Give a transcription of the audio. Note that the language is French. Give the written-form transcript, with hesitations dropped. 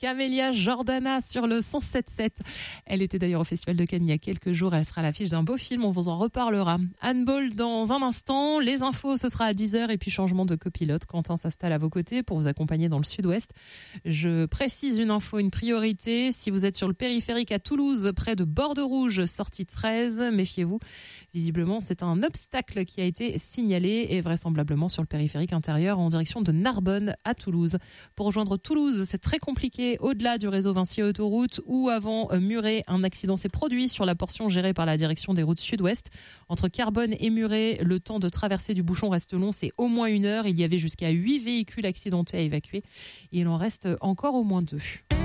Camélia Jordana sur le 107.7. Elle était d'ailleurs au Festival de Cannes il y a quelques jours. Elle sera à l'affiche d'un beau film, on vous en reparlera. Handball dans un instant. Les infos, ce sera à 10h. Et puis changement de copilote. Quentin s'installe à vos côtés pour vous accompagner dans le sud-ouest. Je précise une info, une priorité. Si vous êtes sur le périphérique à Toulouse, près de Bordeaux-Rouge, sortie 13, méfiez-vous. Visiblement, c'est un obstacle qui a été signalé et vraisemblablement sur le périphérique intérieur en direction de Narbonne à Toulouse. Pour rejoindre Toulouse, c'est très compliqué au-delà du réseau Vinci Autoroute ou avant Muret. Un accident s'est produit sur la portion gérée par la direction des routes sud-ouest. Entre Carbone et Muret, le temps de traverser du bouchon reste long, c'est au moins 1 heure. Il y avait jusqu'à 8 véhicules accidentés à évacuer. Et il en reste encore au moins 2.